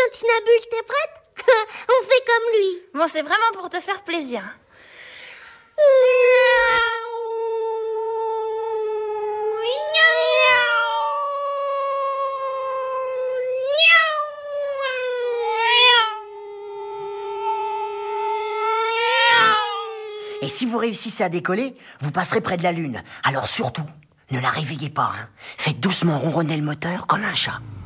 Tintinabule, t'es prête? On fait comme lui. Bon, c'est vraiment pour te faire plaisir. Et si vous réussissez à décoller, vous passerez près de la Lune. Alors surtout, ne la réveillez pas, hein. Faites doucement ronronner le moteur comme un chat.